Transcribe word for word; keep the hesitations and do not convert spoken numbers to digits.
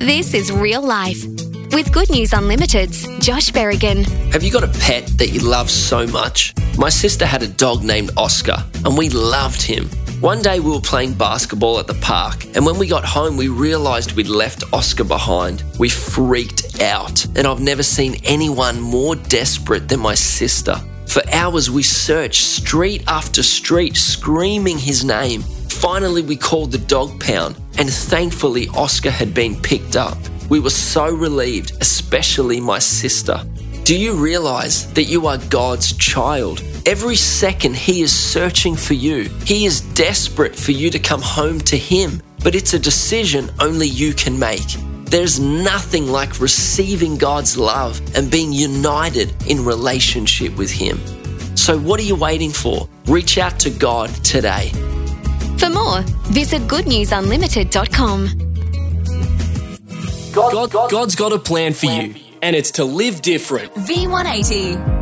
This is Real Life. With Good News Unlimited's Josh Berrigan. Have you got a pet that you love so much? My sister had a dog named Oscar, and we loved him. One day we were playing basketball at the park, and when we got home we realised we'd left Oscar behind. We freaked out, and I've never seen anyone more desperate than my sister. For hours we searched street after street, screaming his name. Finally we called the dog pound, and thankfully Oscar had been picked up. We were so relieved, especially my sister. Do you realise that you are God's child? Every second He is searching for you. He is desperate for you to come home to Him, but it's a decision only you can make. There's nothing like receiving God's love and being united in relationship with Him. So what are you waiting for? Reach out to God today. For more, visit good news unlimited dot com. God, God, God's got a plan for you, and it's to live different. V one eighty.